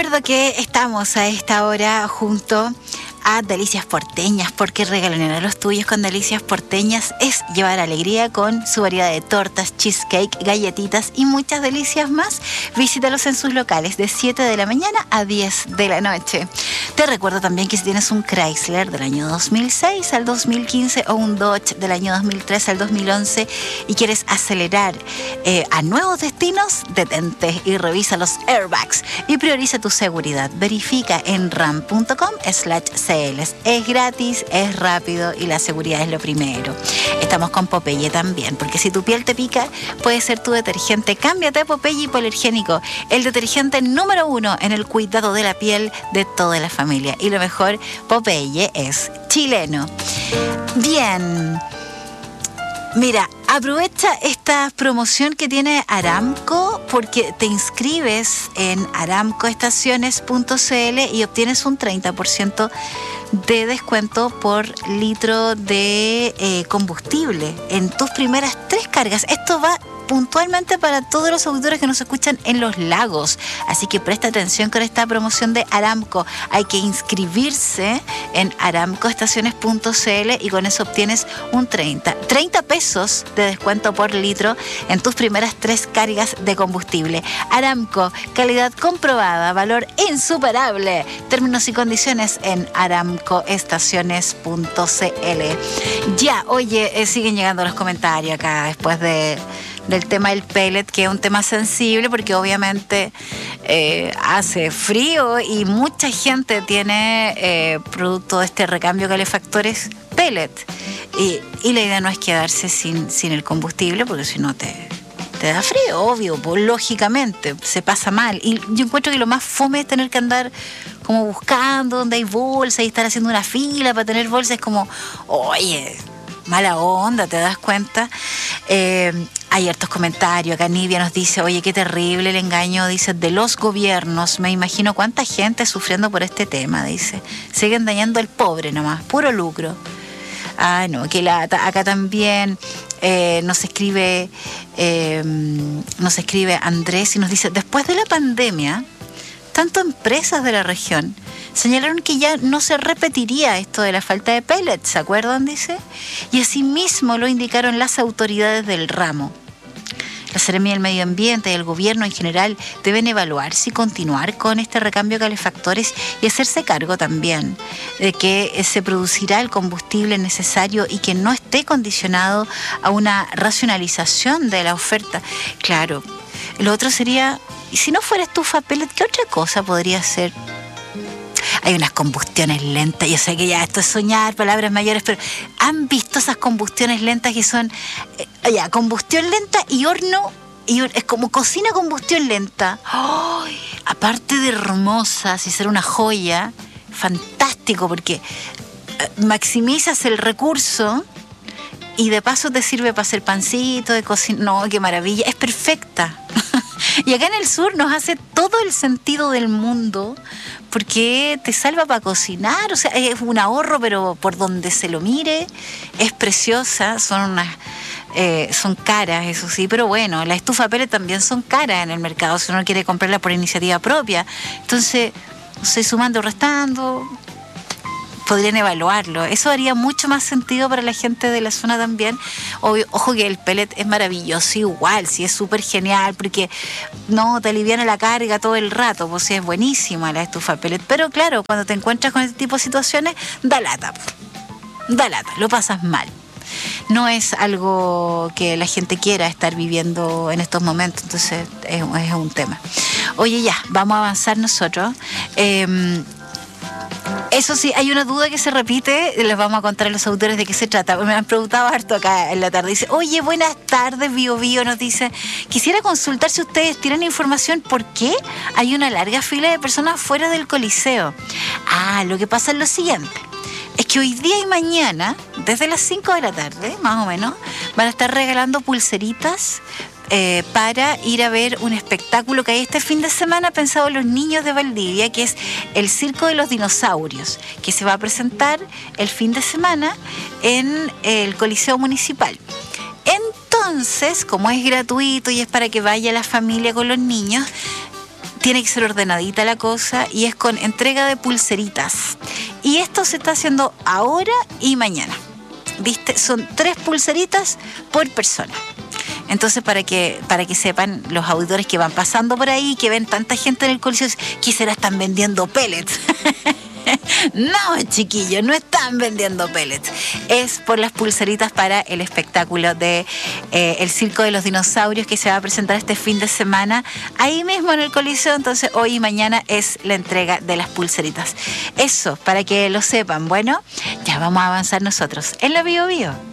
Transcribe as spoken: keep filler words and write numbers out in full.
recuerdo que estamos a esta hora junto a Delicias Porteñas, porque regalonear a los tuyos con Delicias Porteñas es llevar alegría con su variedad de tortas, cheesecake, galletitas y muchas delicias más. Visítalos en sus locales de siete de la mañana a diez de la noche. Te recuerdo también que si tienes un Chrysler del año dos mil seis al dos mil quince o un Dodge del año dos mil tres al dos mil once y quieres acelerar eh, a nuevos destinos, detente y revisa los airbags y prioriza tu seguridad. Verifica en ram punto com slash es gratis, es rápido y la seguridad es lo primero. Estamos con Popeye también, porque si tu piel te pica, puede ser tu detergente. Cámbiate a Popeye Hipoalergénico, el detergente número uno en el cuidado de la piel de toda la familia. Y lo mejor, Popeye es chileno. Bien. Mira, aprovecha esta promoción que tiene Aramco porque te inscribes en aramco estaciones punto c l y obtienes un treinta por ciento de descuento por litro de eh, combustible en tus primeras tres cargas. Esto va puntualmente para todos los auditores que nos escuchan en los lagos, así que presta atención con esta promoción de Aramco. Hay que inscribirse en aramco estaciones punto c l y con eso obtienes un treinta pesos de descuento por litro en tus primeras tres cargas de combustible. Aramco, calidad comprobada, valor insuperable. Términos y condiciones en aramco estaciones punto c l. Ya, oye, eh, siguen llegando los comentarios acá después de del tema del pellet, que es un tema sensible porque obviamente eh, hace frío y mucha gente tiene eh, producto de este recambio de calefactores pellet y, y la idea no es quedarse sin, sin el combustible porque si no te, te da frío, obvio, pues, lógicamente se pasa mal. Y yo encuentro que lo más fome es tener que andar como buscando donde hay bolsa y estar haciendo una fila para tener bolsa. Es como, oye, mala onda, ¿te das cuenta? Eh, hay hartos comentarios. Acá Nidia nos dice, oye, qué terrible el engaño, dice, de los gobiernos. Me imagino cuánta gente sufriendo por este tema, dice. Siguen dañando al pobre nomás, puro lucro. Ah, no, qué lata. Acá también eh, nos escribe eh, nos escribe Andrés y nos dice, después de la pandemia, tanto empresas de la región señalaron que ya no se repetiría esto de la falta de pellets, ¿se acuerdan? Dice. Y asimismo lo indicaron las autoridades del ramo. La Seremía del Medio Ambiente y el gobierno en general deben evaluar si continuar con este recambio de calefactores y hacerse cargo también de que se producirá el combustible necesario y que no esté condicionado a una racionalización de la oferta. Claro, lo otro sería, y si no fuera estufa pellet, ¿qué otra cosa podría ser? Hay unas combustiones lentas, yo sé que ya esto es soñar, palabras mayores, pero ¿han visto esas combustiones lentas que son, eh, ya, combustión lenta y horno, y es como cocina combustión lenta? ¡Oh! Aparte de hermosas y ser una joya, fantástico, porque eh, maximizas el recurso y de paso te sirve para hacer pancito, de cocina. No, qué maravilla, es perfecta. Y acá en el sur nos hace todo el sentido del mundo porque te salva para cocinar, o sea, es un ahorro, pero por donde se lo mire, es preciosa, son unas, eh, son caras, eso sí, pero bueno, las estufas pellet también son caras en el mercado, si uno quiere comprarla por iniciativa propia. Entonces, no sé, sumando o restando, podrían evaluarlo. Eso haría mucho más sentido para la gente de la zona también. Obvio, ojo que el pellet es maravilloso igual, sí, es súper genial porque no te aliviana la carga todo el rato, pues sí, es buenísima la estufa pellet. Pero claro, cuando te encuentras con este tipo de situaciones, da lata, da lata, lo pasas mal. No es algo que la gente quiera estar viviendo en estos momentos, entonces es, es un tema. Oye, ya, vamos a avanzar nosotros. Eh, Eso sí, hay una duda que se repite, les vamos a contar a los autores de qué se trata. Me han preguntado harto acá en la tarde. Dice, oye, buenas tardes, Bio Bio, nos dice, quisiera consultar si ustedes tienen información por qué hay una larga fila de personas fuera del Coliseo. Ah, lo que pasa es lo siguiente. Es que hoy día y mañana, desde las cinco de la tarde, más o menos, van a estar regalando pulseritas Eh, para ir a ver un espectáculo que hay este fin de semana pensado en los niños de Valdivia, que es el Circo de los Dinosaurios, que se va a presentar el fin de semana en el Coliseo Municipal. Entonces, como es gratuito y es para que vaya la familia con los niños, tiene que ser ordenadita la cosa y es con entrega de pulseritas. Y esto se está haciendo ahora y mañana. ¿Viste? Son tres pulseritas por persona. Entonces, para que para que sepan los auditores que van pasando por ahí, que ven tanta gente en el Coliseo, ¿qué será? Están vendiendo pellets. No, chiquillos, no están vendiendo pellets. Es por las pulseritas para el espectáculo de eh, el Circo de los Dinosaurios que se va a presentar este fin de semana ahí mismo en el Coliseo. Entonces, hoy y mañana es la entrega de las pulseritas. Eso, para que lo sepan. Bueno, ya vamos a avanzar nosotros en la Bio Bio.